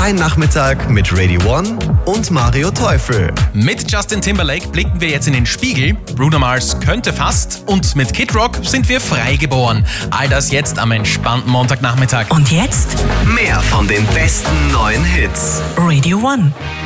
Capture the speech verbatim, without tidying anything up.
Dein Nachmittag mit Radio One und Mario Teufel. Mit Justin Timberlake blicken wir jetzt in den Spiegel. Bruno Mars könnte fast. Und mit Kid Rock sind wir freigeboren. All das jetzt am entspannten Montagnachmittag. Und jetzt Mehr von den besten neuen Hits. Radio One.